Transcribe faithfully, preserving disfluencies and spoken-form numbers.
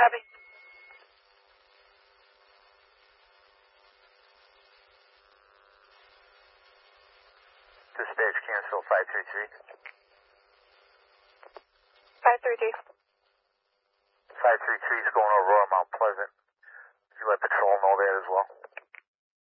Copy. Dispatch cancel five three three. five three three. five three three is going over Mount Pleasant. Did you let patrol know that as well?